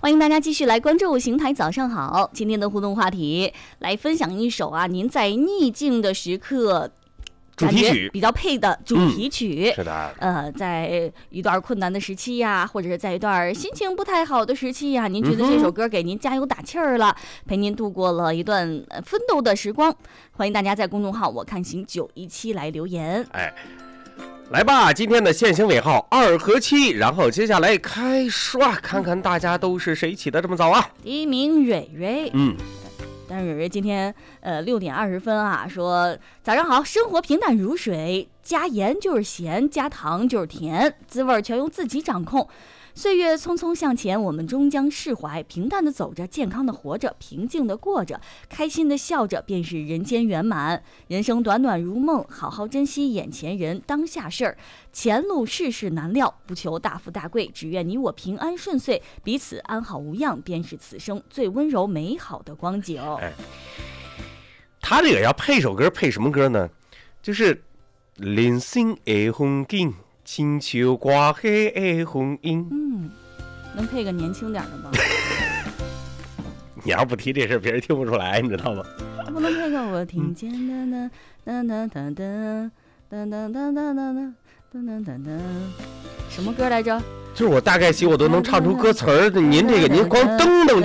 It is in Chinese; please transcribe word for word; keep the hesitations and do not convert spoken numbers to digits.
欢迎大家继续来关注邢台早上好。今天的互动话题，来分享一首啊，您在逆境的时刻主题曲比较配的主题曲。 嗯、是的， 呃，在一段困难的时期呀，或者是在一段心情不太好的时期呀，您觉得这首歌给您加油打气儿了，嗯、陪您度过了一段奋斗的时光。欢迎大家在公众号我看行九一七来留言。 哎。来吧，今天的现行尾号二和七，然后接下来开刷，看看大家都是谁起的这么早啊？ 第一名蕊蕊， 嗯， 但是蕊蕊今天呃六点二十分啊，说早上好，生活平淡如水，加盐就是咸，加糖就是甜，滋味全由自己掌控。岁月匆匆向前，我们终将释怀，平淡的走着，健康的活着，平静的过着，开心的笑着，便是人间圆满。人生短短如梦，好好珍惜眼前人，当下事儿。前路世事难料，不求大富大贵，只愿你我平安顺遂，彼此安好无恙，便是此生最温柔美好的光景。 哎，他这个要配首歌，配什么歌呢？就是人生的风景，亲像刮黑的风影。 嗯，能配个年轻点的吗？ 你要不提这事，别人听不出来，你知道吗？ 不能配个我听见的哒哒哒哒哒哒哒哒哒哒哒哒哒，什么歌来着？ 就是我大概其我都能唱出歌词儿，您这个您光噔噔。